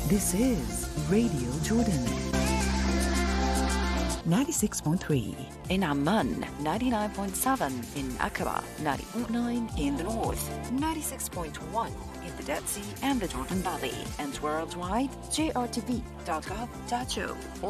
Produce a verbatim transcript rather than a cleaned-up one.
This is Radio Jordan. ninety-six point three in Amman, ninety-nine point seven in Aqaba, ninety point nine in the north, ninety-six point one in the Dead Sea and the Jordan Valley, and worldwide, j r t v dot gov dot u.